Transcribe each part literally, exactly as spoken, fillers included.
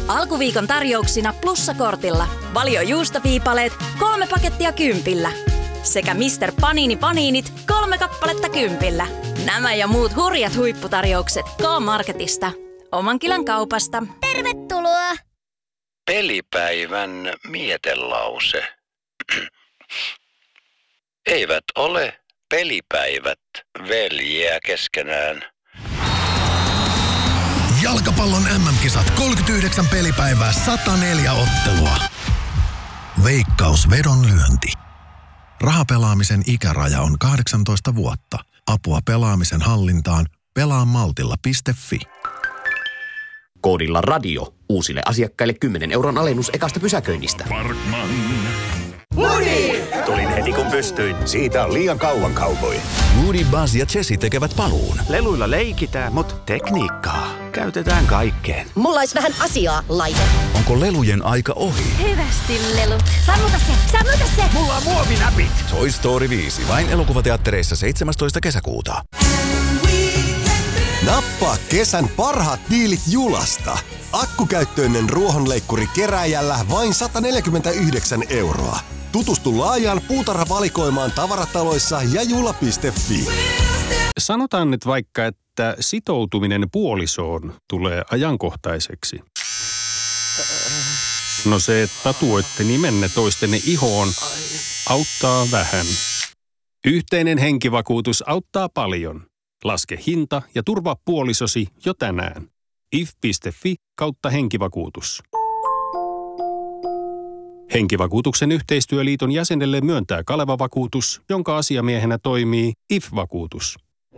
Alkuviikon tarjouksina plussakortilla. Valio juustoviipaleet, kolme pakettia kympillä. Sekä mister Panini Paniinit, kolme kappaletta kympillä. Nämä ja muut hurjat huipputarjoukset K-Marketista. Oman kylän kaupasta. Tervetuloa! Pelipäivän mietelause. Eivät ole pelipäivät veljiä keskenään. Jalkapallon äm äm-kisat kolmekymmentäyhdeksän pelipäivää, sata neljä ottelua. Veikkaus vedonlyönti. Rahapelaamisen ikäraja on kahdeksantoista vuotta. Apua pelaamisen hallintaan pelaamaltilla piste fi. Koodilla radio. Uusille asiakkaille kymmenen euron alennus ekasta pysäköinnistä. Parkman. Woody! Tulin heti kun pystyin. Siitä on liian kauan cowboy. Woody, Buzz ja Jessie tekevät paluun. Leluilla leikitään, mutta tekniikkaa käytetään kaikkeen. Mulla olisi vähän asiaa, laite. Onko lelujen aika ohi? Hyvästi lelut. Sammuta se, sammuta se! Mulla on muovinäpit. Toy Story viisi. Vain elokuvateattereissa seitsemästoista kesäkuuta. Nappaa kesän parhaat diilit Julasta. Akkukäyttöinen ruohonleikkuri kerääjällä vain sata neljäkymmentäyhdeksän euroa. Tutustu laajaan puutarhavalikoimaan tavarataloissa ja jula piste fi. Sanotaan nyt vaikka, että sitoutuminen puolisoon tulee ajankohtaiseksi. No se, että tatuoitte nimenne toistenne ihoon, auttaa vähän. Yhteinen henkivakuutus auttaa paljon. Laske hinta ja turvaa puolisosi jo tänään. if piste fi kautta henkivakuutus. Henkivakuutuksen yhteistyöliiton jäsenelle myöntää Kaleva-vakuutus, jonka asiamiehenä toimii I F-vakuutus.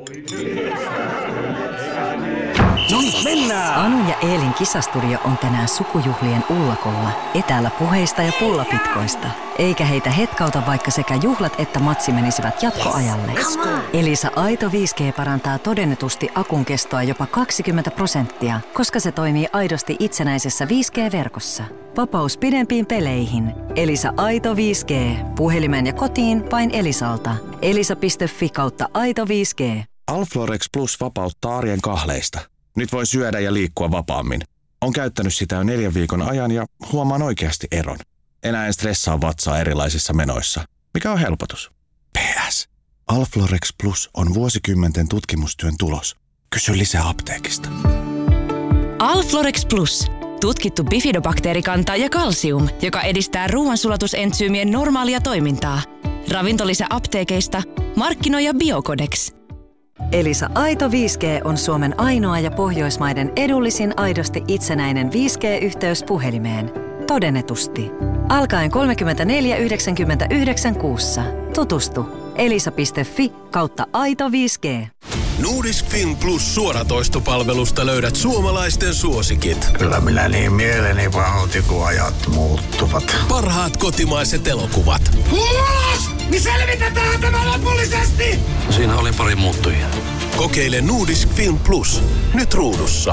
No niin, mennään! Anun ja Eelin kisastudio on tänään sukujuhlien ullakolla, etäällä puheista ja pullapitkoista. Eikä heitä hetkauta, vaikka sekä juhlat että matsi menisivät jatkoajalle. Elisa Aito viisi G parantaa todennetusti akun kestoa jopa kaksikymmentä prosenttia, koska se toimii aidosti itsenäisessä viisi G-verkossa. Vapaus pidempiin peleihin. Elisa Aito viisi G. Puhelimeen ja kotiin vain Elisalta. elisa piste fi kautta Aito viisi G. Alflorex Plus vapauttaa arjen kahleista. Nyt voi syödä ja liikkua vapaammin. On käyttänyt sitä jo neljän viikon ajan ja huomaan oikeasti eron. Enää en stressaa vatsaa erilaisissa menoissa. Mikä on helpotus? P S. Alflorex Plus on vuosikymmenten tutkimustyön tulos. Kysy lisää apteekista. Alflorex Plus. Tutkittu bifidobakteerikanta ja kalsium, joka edistää ruoansulatusentsyymien normaalia toimintaa. Ravintolisä apteekeista. Markkinoija Biocodex. Elisa Aito viisi G on Suomen ainoa ja Pohjoismaiden edullisin aidosti itsenäinen viisi G-yhteys puhelimeen. Todennetusti. Alkaen kolmekymmentäneljä yhdeksänkymmentäyhdeksän kuussa. Tutustu. elisa piste fi kautta Aito viisi G. Nordisk Film Plus suoratoistopalvelusta löydät suomalaisten suosikit. Kyllä minä niin mieleni pahoitin, kun ajat muuttuvat. Parhaat kotimaiset elokuvat. Ulos! Niin selvitetään tämä lopullisesti! Siinä oli pari muuttujia. Kokeile Nordisk Film Plus. Nyt ruudussa.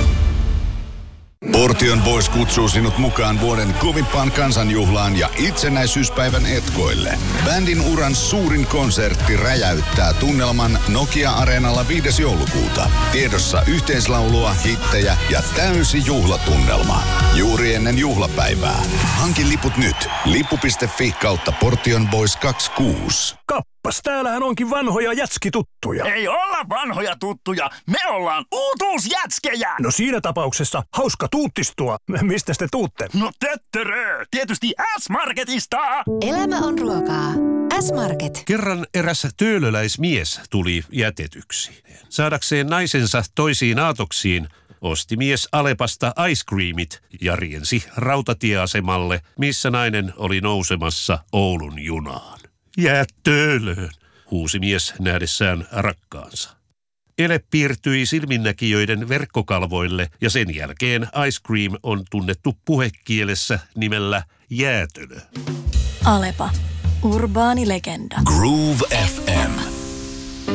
Portion Boys kutsuu sinut mukaan vuoden kovimpaan kansanjuhlaan ja itsenäisyyspäivän etkoille. Bändin uran suurin konsertti räjäyttää tunnelman Nokia-areenalla viides joulukuuta. Tiedossa yhteislaulua, hittejä ja täysi juhlatunnelma. Juuri ennen juhlapäivää. Hankin liput nyt. lippu piste fi kautta Portion Boys kaksikymmentäkuusi. Kappas, täällähän onkin vanhoja jätskituttuja. Ei olla vanhoja tuttuja, me ollaan uutuusjätskejä. No siinä tapauksessa hauska tuuttistua. Mistä te tuutte? No töttörö, tietysti S-Marketista. Elämä on ruokaa. S-Market. Kerran eräs töölöläismies tuli jätetyksi. Saadakseen naisensa toisiin aatoksiin osti mies Alepasta ice creamit ja riensi rautatieasemalle, missä nainen oli nousemassa Oulun junaan. Jää töölöön, huusi mies nähdessään rakkaansa. Ele piirtyi silminnäkijöiden verkkokalvoille ja sen jälkeen ice cream on tunnettu puhekielessä nimellä jäätölö. Alepa. Urbaani legenda. Groove F M.